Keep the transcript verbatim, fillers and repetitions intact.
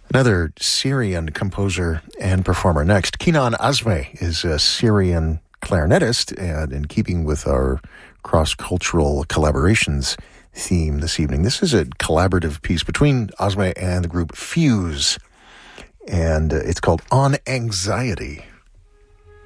Another Syrian composer and performer next. Kenan Azmeh is a Syrian clarinetist, and in keeping with our cross-cultural collaborations theme this evening, this is a collaborative piece between Azmeh and the group Fuse, and uh, it's called On Anxiety.